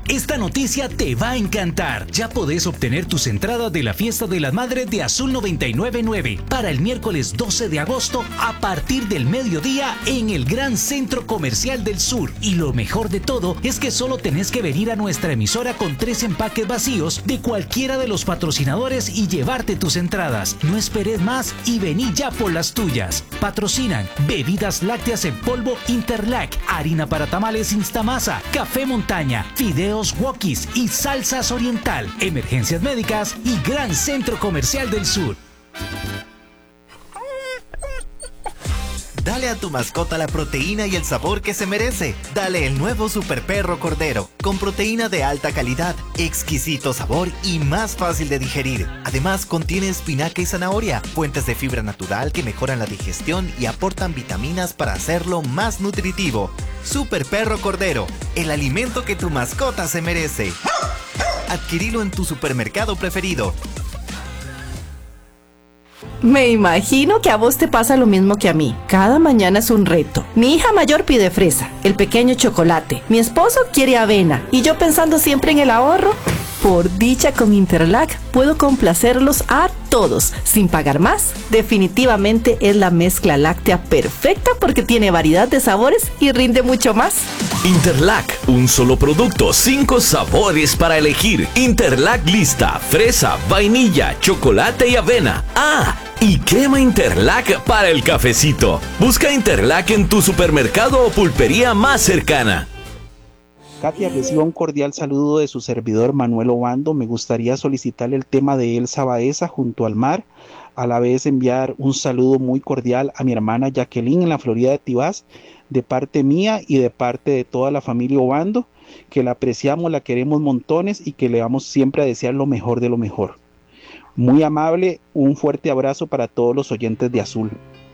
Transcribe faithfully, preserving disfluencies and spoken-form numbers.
Esta noticia te va a encantar. Ya podés obtener tus entradas de la Fiesta de las Madres de Azul noventa y nueve punto nueve para el miércoles doce de agosto a partir del mediodía en el Gran Centro Comercial del Sur. Y lo mejor de todo es que solo tenés que venir a nuestra emisora con tres empaques vacíos de cualquiera de los patrocinadores y llevarte tus entradas. No esperes más y vení ya por las tuyas. Patrocinan Bebidas Lácteas en Polvo Interlac, harina para tamales Instamasa, Café Montaña, Fideos Wokis y Salsas Oriental, Emergencias Médicas y Gran Centro Comercial del Sur. Dale a tu mascota la proteína y el sabor que se merece. Dale el nuevo Super Perro Cordero, con proteína de alta calidad, exquisito sabor y más fácil de digerir. Además, contiene espinaca y zanahoria, fuentes de fibra natural que mejoran la digestión y aportan vitaminas para hacerlo más nutritivo. Super Perro Cordero, el alimento que tu mascota se merece. Adquirilo en tu supermercado preferido. Me imagino que a vos te pasa lo mismo que a mí. Cada mañana es un reto. Mi hija mayor pide fresa, el pequeño chocolate. Mi esposo quiere avena. Y yo pensando siempre en el ahorro. Por dicha, con Interlac puedo complacerlos a todos sin pagar más. Definitivamente es la mezcla láctea perfecta porque tiene variedad de sabores y rinde mucho más. Interlac, un solo producto, cinco sabores para elegir. Interlac lista, fresa, vainilla, chocolate y avena. Ah, y crema Interlac para el cafecito. Busca Interlac en tu supermercado o pulpería más cercana. Katia, reciba un cordial saludo de su servidor Manuel Obando. Me gustaría solicitarle el tema de Elsa Baeza, Junto al Mar. A la vez enviar un saludo muy cordial a mi hermana Jacqueline en la Florida de Tibás, de parte mía y de parte de toda la familia Obando, que la apreciamos, la queremos montones y que le vamos siempre a desear lo mejor de lo mejor. Muy amable, un fuerte abrazo para todos los oyentes de Azul.